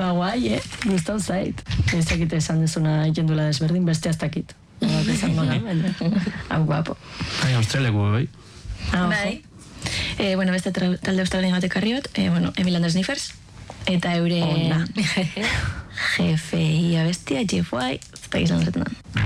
Ba, guai, gustau zait. Ez dakit esan dezuna jendula desberdin, beste aztakit. Hau guapo. Australiako, bai? Bai. Bueno, beste talde australian batek karriot, Emil and the Sniffers, eta eure GFI abestia, GFY, ez da izan zaten da.